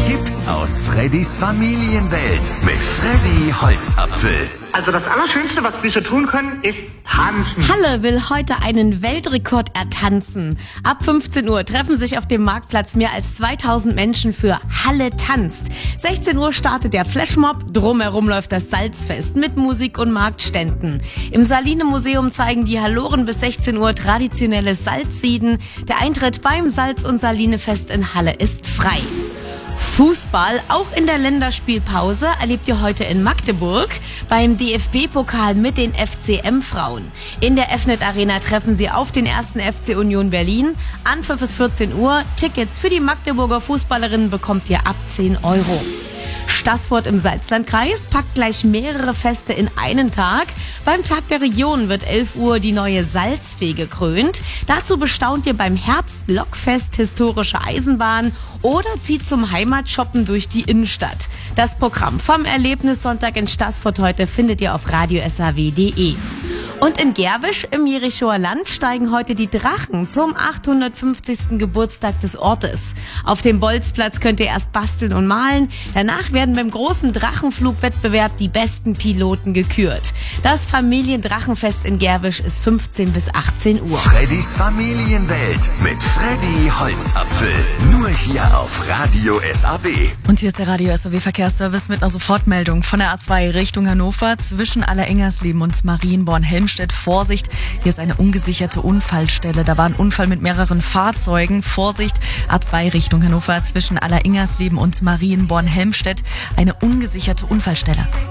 Tipps aus Freddys Familienwelt mit Freddy Holzapfel. Also das Allerschönste, was wir so tun können, ist tanzen. Halle will heute einen Weltrekord ertanzen. Ab 15 Uhr treffen sich auf dem Marktplatz mehr als 2000 Menschen für Halle tanzt. 16 Uhr startet der Flashmob, drumherum läuft das Salzfest mit Musik und Marktständen. Im Saline-Museum zeigen die Halloren bis 16 Uhr traditionelles Salzsieden. Der Eintritt beim Salz- und Saline-Fest in Halle ist frei. Fußball, auch in der Länderspielpause, erlebt ihr heute in Magdeburg beim DFB-Pokal mit den FCM-Frauen. In der Fnet Arena treffen sie auf den 1. FC Union Berlin. Anpfiff ist 14 Uhr. Tickets für die Magdeburger Fußballerinnen bekommt ihr ab 10 Euro. Staßfurt im Salzlandkreis packt gleich mehrere Feste in einen Tag. Beim Tag der Region wird 11 Uhr die neue Salzfee gekrönt. Dazu bestaunt ihr beim Herbst-Lokfest historische Eisenbahn oder zieht zum Heimatshoppen durch die Innenstadt. Das Programm vom Erlebnissonntag in Staßfurt heute findet ihr auf radiosaw.de. Und in Gerwisch im Jerichoer Land steigen heute die Drachen zum 850. Geburtstag des Ortes. Auf dem Bolzplatz könnt ihr erst basteln und malen. Danach werden beim großen Drachenflugwettbewerb die besten Piloten gekürt. Das Familiendrachenfest in Gerwisch ist 15 bis 18 Uhr. Freddys Familienwelt mit Freddy Holzapfel. Nur hier auf Radio SAW. Und hier ist der Radio SAW Verkehrsservice mit einer Sofortmeldung von der A2 Richtung Hannover zwischen Allerengersleben und Marienborn-Helmstedt. Vorsicht, hier ist eine ungesicherte Unfallstelle. Da war ein Unfall mit mehreren Fahrzeugen. Vorsicht, A2 Richtung Hannover zwischen Allerengersleben und Marienborn-Helmstedt. Eine ungesicherte Unfallstelle.